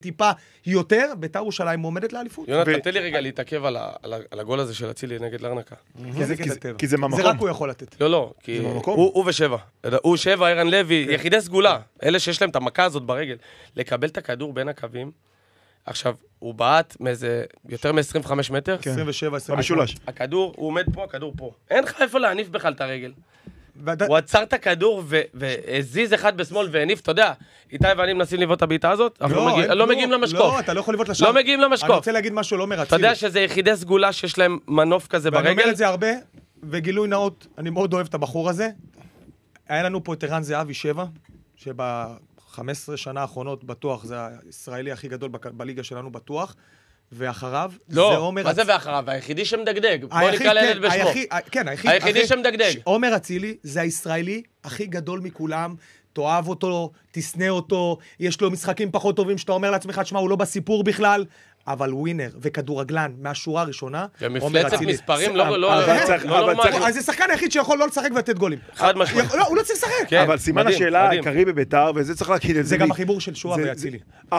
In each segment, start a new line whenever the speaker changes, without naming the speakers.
טיפה יותר, בית"ר ירושלים מועמדת לאליפות.
יונתן, תן לי רגע להתעכב על הגול הזה של אצילי נגד לרנקה.
כי זה מהמקום. זה רק הוא יכול לתת.
לא, כי הוא ושבע. הוא שבע, ערן לוי, יחידי סגולה. אלה שיש להם את המכה הזאת ברגל. לקבל את הכדור בין הקווים. עכשיו, הוא בעט מאיזה יותר מ-25 מטר.
27, 28.
המשולש.
הכדור, הוא עומד פה, הכדור פה. אין לך איפה להניף בכלל את הרגל. הוא עצר את הכדור והזיז אחד בשמאל והניף, אתה יודע, איתי ואני מנסים לבעוט את הבעיטה הזאת, לא מגיעים למשקוף.
לא, אתה לא יכול לבעוט לשם.
לא מגיעים למשקוף.
אני רוצה להגיד משהו לא מרצילי.
אתה יודע שזה יחידי סגולה שיש להם מנוף כזה ברגל?
ואני אומר את זה הרבה, וגילוי נאות, אני מאוד אוהב את הבחור הזה. היה לנו פה את ערן זהבי 7, שב-15 שנה האחרונות בטוח, זה הישראלי הכי גדול בליגה שלנו בטוח. ואחריו,
לא, מה זה ואחריו? היחידי שמדגדג. בוא נקרא לילד בשמו.
כן,
היחידי שמדגדג.
עומר אצילי זה הישראלי הכי גדול מכולם, תאהב אותו, תסנה אותו, יש לו משחקים פחות טובים שאתה אומר לעצמך, תשמע, הוא לא בסיפור בכלל, אבל ווינר וכדורגלן מהשורה הראשונה,
ומפלצת מספרים לא נורמלי.
אז זה שחקן היחיד שיכול לא לשחק ולתת גולים.
חד משמעית.
לא, הוא לא צריך לשחק.
אבל סימן השאלה העיקרי בביתר, וזה צריך להגיד את זה.
זה גם החיבור של שועה ואצילי.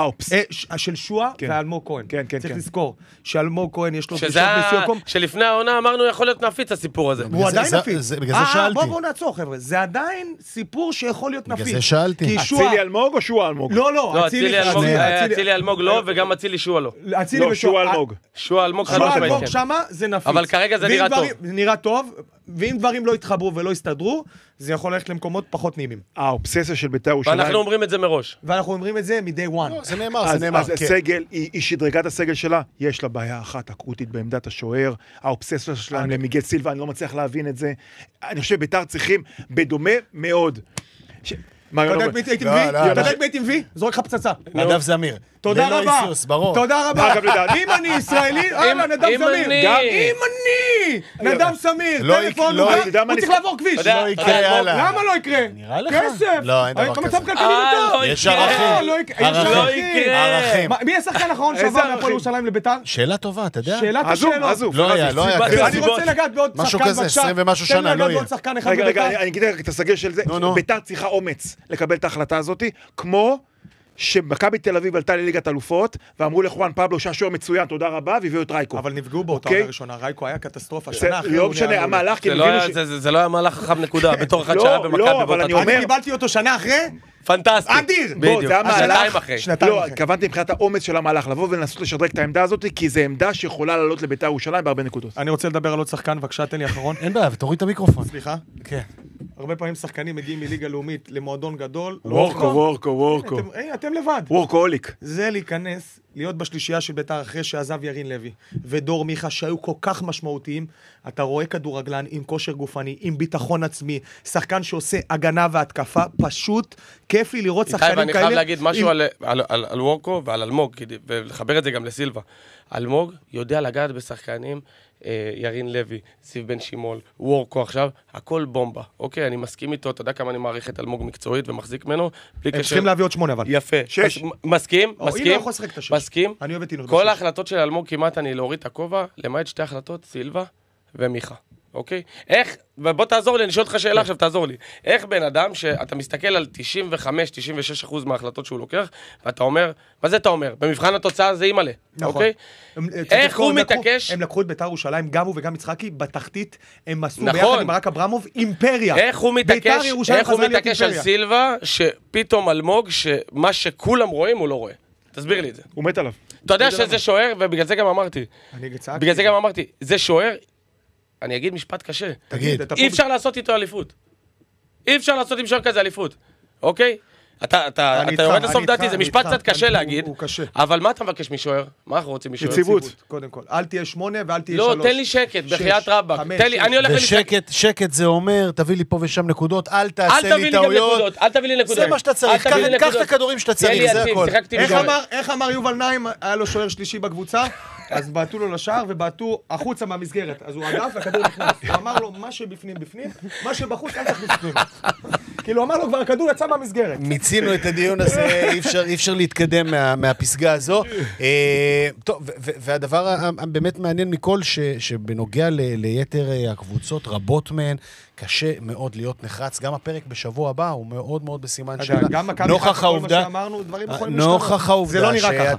של שועה ואלמוג כהן. צריך לזכור שאלמוג כהן יש לו גישות בסיוקום.
שלפני העונה אמרנו יכול להיות נפיץ הסיפור הזה.
הוא עדיין נפיץ.
בגלל זה שאלתי.
בואו נעצור חבר'ה. זה עדיין סיפור שיכול להיות נפיץ.
בגלל זה שאלתי.
אצילי אלמוג או שועה אלמוג?
לא,
אצילי אלמוג לא וגם אצילי שועה לא.
לא, שועה אלמוג.
שועה אלמוג חד
שועה
משמעית,
אלמוג שמה זה נפיץ.
אבל כרגע זה נראה טוב.
נראה טוב, ואם דברים לא יתחברו ולא יסתדרו, זה יכול ללכת למקומות פחות נעימים.
האובססיה של בית"ר ירושלים.
ואנחנו אומרים את זה מראש.
ואנחנו אומרים את זה מ-day one.
זה נאמר.
אז הסגל, היא שדרגת הסגל שלה, יש לה בעיה אחת אקוטית בעמדת השוער, האובססיה שלהם למיגל סילבה, אני לא מצליח להבין את זה. אני חושב בית"ר צריכים בדומה מאוד.
אתה יודע מי הייתי מביא? זורק לך פצצה.
נדב זמיר.
תודה רבה. תודה רבה. אם אני ישראלי, נדב זמיר. אם אני נדב סמיר. טלפון, הוא צריך לעבור כביש.
לא יקרה, יאללה.
למה לא יקרה?
נראה לך?
כסף.
לא, אין דבר כזה.
מצב כלכלי יותר.
יש ערכים.
לא יקרה.
מי השחקן האחרון שעבר מהפועל ירושלים לביתר?
שאלה טובה, אתה יודע?
שאלת השאלות.
לא היה כזה.
אני רוצה לגעת בעוד שחקן.
משהו כזה, 20 ומשהו שנה, לא יהיה.
רגע, אני אגיד לך את הסגל של זה. בית"ר צריכה אומץ לקבל את ההחלטה הזאת, כמו שמכבי תל אביב עלתה לליגת אלופות, ואמרו לחואן פבלו שהשוער מצוין, תודה רבה, והביאו את רייקו.
אבל נפגעו באותה עונה ראשונה, רייקו היה קטסטרופה, שנה אחרי
לא משנה, המהלך,
זה לא היה מהלך חכם נקודה, בתור אחד שהיה במכבי באותה תקופה.
אני קיבלתי אותו שנה אחרי,
פנטסטי.
אדיר!
בדיוק, שנתיים אחרי.
לא, התכוונתי מבחינת האומץ של המהלך, לבוא ולנסות לשדרג את העמדה הזאת, כי זו עמדה שיכולה לעלות לבית"ר ירושלים בהרבה נקודות.
אני רוצה לדבר על עוד שחקן, בבקשה, תן לי אחרון.
אין בעיה, ותוריד את המיקרופון.
סליחה?
כן.
הרבה פעמים שחקנים מגיעים מליגה לאומית למועדון גדול.
וורקו.
אתם לבד.
וורקוהוליק.
זה להיכנס, להיות בשלישייה של בית"ר אחרי שעזב ירין לוי ודור מיכה שהיו כל כך משמעותיים. אתה רואה כדורגלן עם כושר גופני, עם ביטחון עצמי, שחקן שעושה הגנה והתקפה, פשוט כיף לי לראות שחקנים כאלה.
אני חייב להגיד משהו על וורקו ועל אלמוג, ולחבר את זה גם לסילבה. אלמוג יודע לגעת בשחקנים, ירין לוי, זיו בן שימול, וורקו עכשיו, הכל בומבה. אוקיי, אני מסכים איתו, אתה יודע כמה אני מעריך את אלמוג מקצועית ומחזיק ממנו.
הם צריכים להביא עוד 8 אבל.
יפה.
6.
מסכים.
מסכים. אני אוהב את ינוד.
כל ההחלטות של אלמוג כמעט אני להוריד את הכובע, למעט 2 החלטות, סילבה ומיכה. אוקיי? איך, ובוא תעזור לי, אני שואל אותך שאלה עכשיו, תעזור לי. איך בן אדם שאתה מסתכל על 95-96% מההחלטות שהוא לוקח, ואתה אומר, מה זה אתה אומר? במבחן התוצאה זה אימאלה, אוקיי? איך הוא מתעקש?
הם לקחו את בית"ר ירושלים, גם הוא וגם יצחקי, בתחתית הם עשו ביחד עם ברק אברמוב, אימפריה.
איך הוא מתעקש על סילבה, שפתאום אלמוג, שמה שכולם רואים הוא לא רואה. תסביר לי את זה.
הוא מת עליו.
אתה יודע שזה שוער, ובגלל זה גם אמרתי, זה שוער, אני אגיד משפט קשה. אי אפשר לעשות איתו אליפות. אי אפשר לעשות עם שוער כזה אליפות. אוקיי? אתה יורד לסוף דעתי, זה משפט קצת קשה להגיד. אבל מה אתה מבקש משוער? מה אנחנו רוצים משוער?
יציבות.
קודם כל. אל תהיה 8 ואל תהיה 3.
לא, תן לי שקט, בחיית רבאק. תן לי, אני הולך למשחק.
שקט זה אומר, תביא לי פה ושם נקודות, אל תעשה לי טעויות.
אל תביא לי נקודות.
זה מה שאתה צריך. קח את הכדורים שאתה צריך, זה הכל.
איך אמר יובל נעים, היה לו שוער שלישי בקבוצה? אז בעטו לו לשער ובעטו החוצה מהמסגרת. אז הוא עדף והכדור נכנס. הוא אמר לו, מה שבפנים בפנים, מה שבחוץ אל תכניס פנימה. כאילו הוא אמר לו כבר, הכדור יצא מהמסגרת.
מיצינו את הדיון הזה, אי אפשר להתקדם מהפסגה הזו. טוב, והדבר הבאמת מעניין מכל, שבנוגע ליתר הקבוצות, רבות מהן, קשה מאוד להיות נחרץ. גם הפרק בשבוע הבא הוא מאוד מאוד בסימן שאלה.
גם מכבי חיפה, כל מה שאמרנו, דברים יכולים להשתנות.
נוכח העובדה